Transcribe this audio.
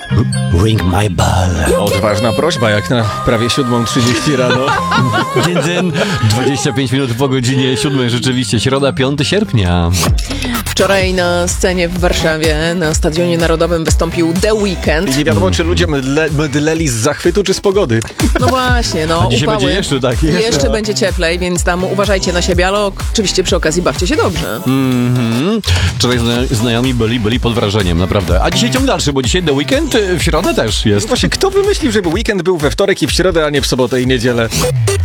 Ring my bell. Odważna prośba, jak na prawie 7:30 rano. Dzień, 25 minut po godzinie 7, rzeczywiście, środa, 5 sierpnia. Wczoraj na scenie w Warszawie, na Stadionie Narodowym wystąpił The Weeknd. I nie wiadomo, czy ludzie mydleli z zachwytu, czy z pogody. No właśnie, no Dzisiaj upały. będzie jeszcze tak. Jeszcze będzie cieplej, więc tam uważajcie na siebie, ale oczywiście przy okazji bawcie się dobrze. Wczoraj znajomi byli pod wrażeniem, naprawdę. A dzisiaj ciąg dalszy, bo dzisiaj The Weeknd w środę też jest. Właśnie, kto wymyślił, żeby weekend był we wtorek i w środę, a nie w sobotę i niedzielę?